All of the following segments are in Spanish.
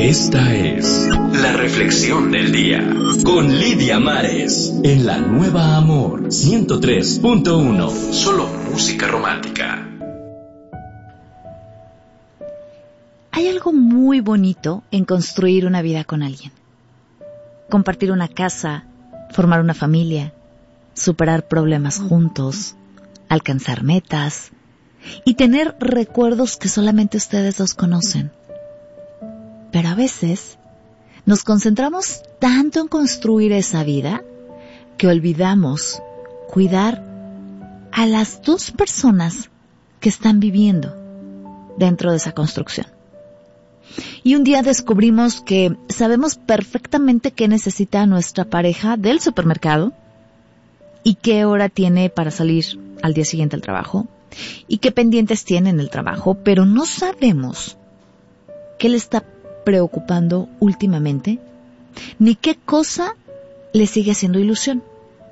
Esta es la reflexión del día con Lidia Mares en La Nueva Amor 103.1. Solo música romántica. Hay algo muy bonito en construir una vida con alguien. Compartir una casa, formar una familia, superar problemas juntos, alcanzar metas y tener recuerdos que solamente ustedes dos conocen. Pero a veces nos concentramos tanto en construir esa vida que olvidamos cuidar a las dos personas que están viviendo dentro de esa construcción. Y un día descubrimos que sabemos perfectamente qué necesita nuestra pareja del supermercado y qué hora tiene para salir al día siguiente al trabajo y qué pendientes tiene en el trabajo, pero no sabemos qué le está preocupando últimamente, ni qué cosa le sigue haciendo ilusión.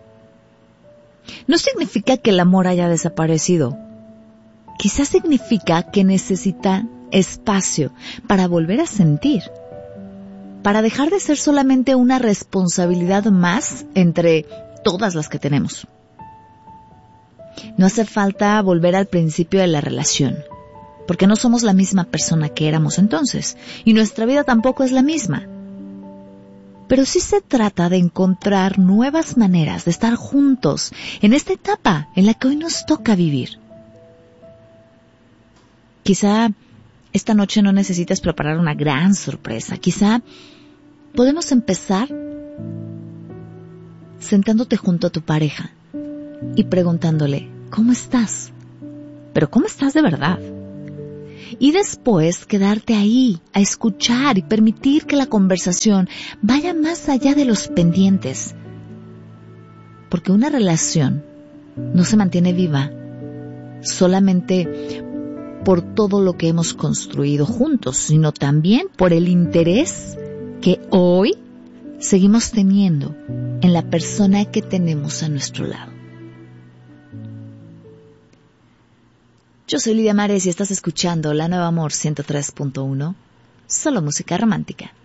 No significa que el amor haya desaparecido. Quizás significa que necesita espacio para volver a sentir, para dejar de ser solamente una responsabilidad más entre todas las que tenemos. No hace falta volver al principio de la relación, porque no somos la misma persona que éramos entonces, y nuestra vida tampoco es la misma. Pero sí se trata de encontrar nuevas maneras de estar juntos en esta etapa en la que hoy nos toca vivir. Quizá esta noche no necesitas preparar una gran sorpresa. Quizá podemos empezar sentándote junto a tu pareja y preguntándole, ¿cómo estás? Pero ¿cómo estás de verdad? Y después quedarte ahí a escuchar y permitir que la conversación vaya más allá de los pendientes. Porque una relación no se mantiene viva solamente por todo lo que hemos construido juntos, sino también por el interés que hoy seguimos teniendo en la persona que tenemos a nuestro lado. Yo soy Lidia Mares y estás escuchando La Nueva Amor 103.1, solo música romántica.